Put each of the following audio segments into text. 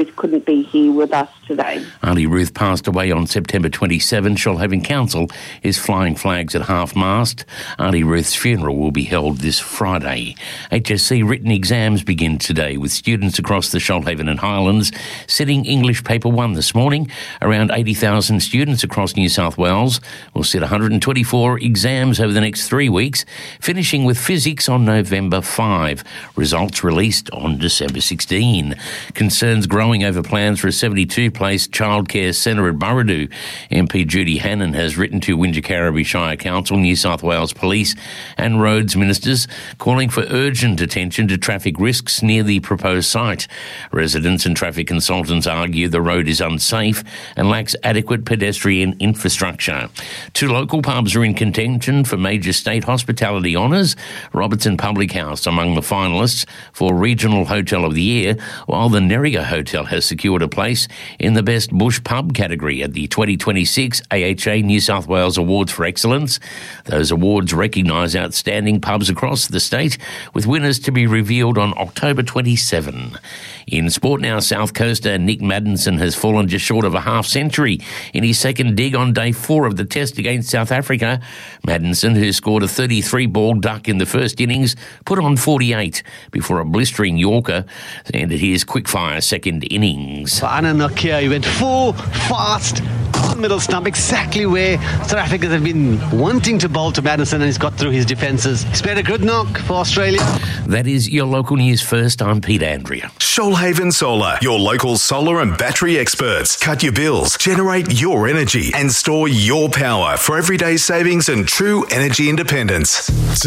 couldn't be here with us today. Auntie Ruth passed away on September 27. Shoalhaven Council is flying flags at half-mast. Auntie Ruth's funeral will be held this Friday. HSC written exams begin today with students across the Shoalhaven and Highlands sitting English Paper 1 this morning. Around 80,000 students across New South Wales will sit 124 exams over the next 3 weeks, finishing with physics on November 5. Results released on December 16. Concerns growing over plans for a 72-place childcare centre at Burradoo. MP Judy Hannon has written to Wingecarribee Shire Council, New South Wales Police and roads ministers calling for urgent attention to traffic risks near the proposed site. Residents and traffic consultants argue the road is unsafe and lacks adequate pedestrian infrastructure. 2 local pubs are in contention for major state hospitality honours. Robertson Public House among the finalists for Regional Hotel of the Year, while the Nerriga Hotel has secured a place in the Best Bush Pub category at the 2026 AHA New South Wales Awards for Excellence. Those awards recognise outstanding pubs across the state, with winners to be revealed on October 27. In sport now, South Coaster Nick Maddinson has fallen just short of a half-century in his second dig on day 4 of the test against South Africa. Maddinson, who scored a 33-ball duck in the first innings, put on 48 before a blistering Yorker ended his quick-fire second innings. For Anna Nokia, he went full, fast, on middle stump, exactly where South Africans have been wanting to bowl to Maddinson, and he's got through his defences. He's played a good knock for Australia. That is your local news first. I'm Peter Andrea. Shoalhaven Solar, your local solar and battery experts. Cut your bills, generate your energy and store your power for everyday savings and true energy independence.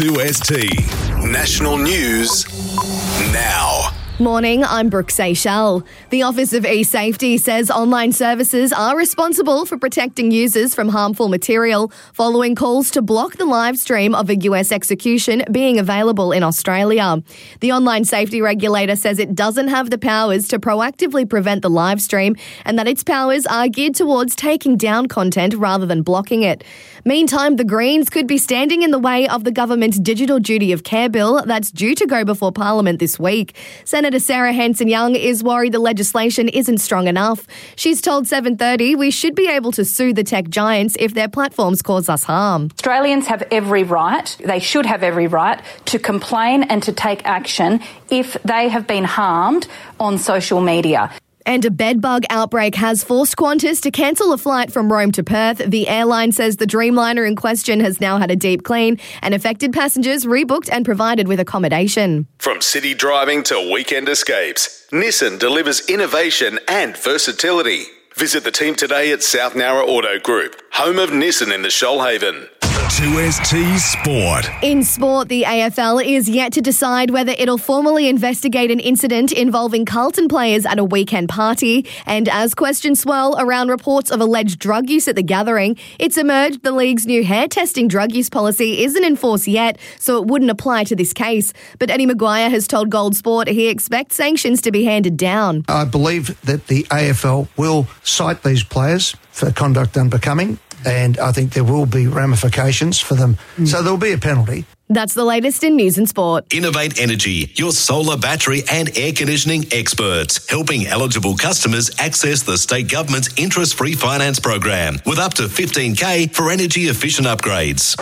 2ST National News now. Morning, I'm Brooke Seychelles. The Office of eSafety says online services are responsible for protecting users from harmful material following calls to block the live stream of a US execution being available in Australia. The online safety regulator says it doesn't have the powers to proactively prevent the live stream and that its powers are geared towards taking down content rather than blocking it. Meantime, the Greens could be standing in the way of the government's Digital Duty of Care bill that's due to go before Parliament this week. Senator Sarah Hanson-Young is worried the legislation isn't strong enough. She's told 7:30 we should be able to sue the tech giants if their platforms cause us harm. Australians have every right, they should have every right, to complain and to take action if they have been harmed on social media. And a bedbug outbreak has forced Qantas to cancel a flight from Rome to Perth. The airline says the Dreamliner in question has now had a deep clean and affected passengers rebooked and provided with accommodation. From city driving to weekend escapes, Nissan delivers innovation and versatility. Visit the team today at South Nowra Auto Group, home of Nissan in the Shoalhaven. 2ST Sport. In sport, the AFL is yet to decide whether it'll formally investigate an incident involving Carlton players at a weekend party. And as questions swirl around reports of alleged drug use at the gathering, it's emerged the league's new hair testing drug use policy isn't in force yet, so it wouldn't apply to this case. But Eddie Maguire has told Gold Sport he expects sanctions to be handed down. I believe that the AFL will cite these players for conduct unbecoming, and I think there will be ramifications for them. So there'll be a penalty. That's the latest in news and sport. Innovate Energy, your solar, battery and air conditioning experts, helping eligible customers access the state government's interest-free finance program with up to $15,000 for energy-efficient upgrades.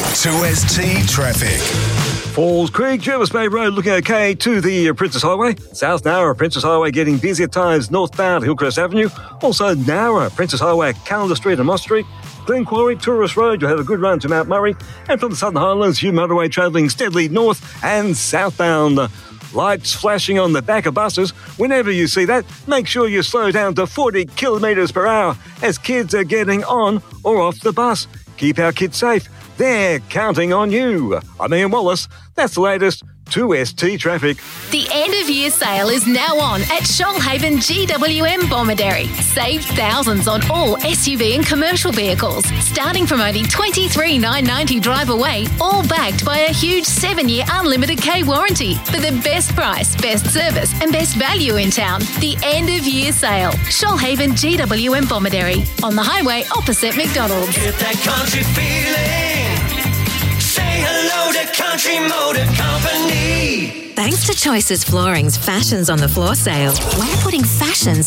2ST Traffic. Falls Creek, Jervis Bay Road looking okay to the Princess Highway. South Nowra, Princess Highway getting busy at times northbound Hillcrest Avenue. Also Nowra, Princess Highway, Calendar Street and Moss Street. Glen Quarry, Tourist Road, you'll have a good run to Mount Murray. And from the Southern Highlands, Hume Motorway travelling steadily north and southbound. Lights flashing on the back of buses. Whenever you see that, make sure you slow down to 40 kilometres per hour as kids are getting on or off the bus. Keep our kids safe. They're counting on you. I'm Ian Wallace. That's the latest 2ST Traffic. The end-of-year sale is now on at Shoalhaven GWM Bomaderry. Save thousands on all SUV and commercial vehicles, starting from only $23,990 drive away, all backed by a huge 7-year unlimited K warranty for the best price, best service and best value in town. The end-of-year sale. Shoalhaven GWM Bomaderry, on the highway opposite McDonald's. Get that country feeling. Say hello to Country Motor Company. Thanks to Choices Flooring's Fashions on the Floor sale, we're putting fashions